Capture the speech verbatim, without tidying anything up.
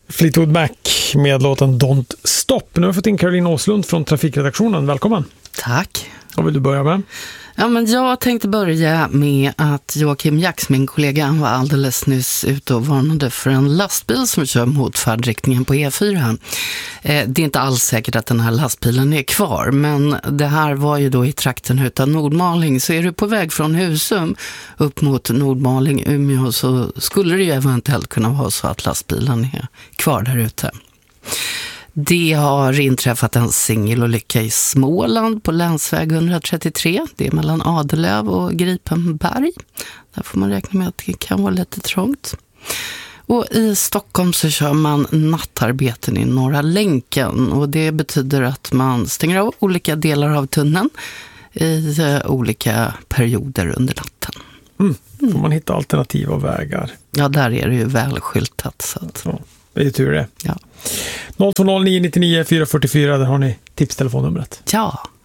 Fleetwood Mac med låten Don't Stop. Nu har vi fått in Caroline Åslund från Trafikredaktionen. Välkommen. Tack. Vad vill du börja med? Ja, men jag tänkte börja med att Joakim Jacks, min kollega, var alldeles nyss ute och varnade för en lastbil som kör mot färdriktningen på E fyra. Eh, det är inte alls säkert att den här lastbilen är kvar, men det här var ju då i trakten utan Nordmaling. Så är du på väg från Husum upp mot Nordmaling, Umeå, så skulle det ju eventuellt kunna vara så att lastbilen är kvar där ute. Det har inträffat en singelolycka i Småland på länsväg etthundratrettiotre. Det är mellan Adelöv och Gripenberg. Där får man räkna med att det kan vara lite trångt. Och i Stockholm så kör man nattarbeten i Norra länken. Och det betyder att man stänger av olika delar av tunneln i olika perioder under natten. Mm. Får man hitta alternativa vägar? Ja, där är det ju välskyltat. Så att... ja, det är ju tur det. Ja. noll två noll nio nio nio fyra fyra fyra, där har ni tipstelefonnumret. Ja.